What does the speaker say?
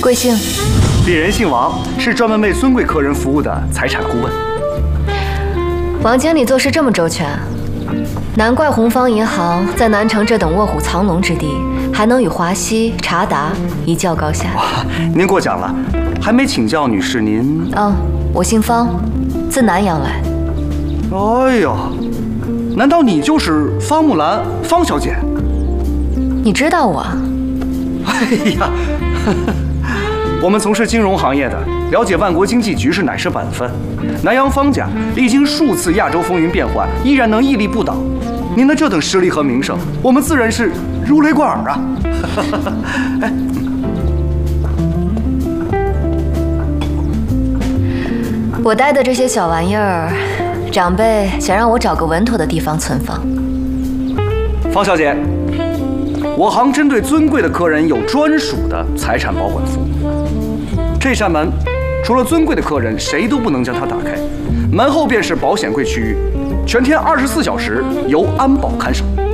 贵姓？ 鄙人姓王，是专门为尊贵客人服务的财产顾问。 王经理做事这么周全，难怪红方银行在南城这等卧虎藏龙之地，还能与华西、查达一较高下。 哇，您过奖了，还没请教女士您。 我姓方，自南阳来。 哎呦，难道你就是方木兰，方小姐？ 你知道我？ 哎呀，我们从事金融行业的，了解万国经济局势乃是本分。南阳方家历经数次亚洲风云变幻，依然能屹立不倒。您的这等实力和名声，我们自然是如雷贯耳啊！哎， 我带的这些小玩意儿，长辈想让我找个稳妥的地方存放。 方小姐，我行针对尊贵的客人有专属的财产保管服务。这扇门，除了尊贵的客人，谁都不能将它打开。门后便是保险柜区域，全天24小时由安保看守。